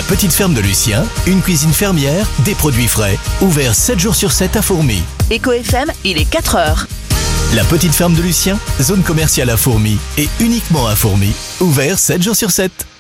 petite ferme de Lucien, une cuisine fermière, des produits frais, ouvert 7 jours sur 7 à Fourmies. Éco FM, il est 4h. La petite ferme de Lucien, zone commerciale à Fourmies et uniquement à Fourmies, ouvert 7 jours sur 7.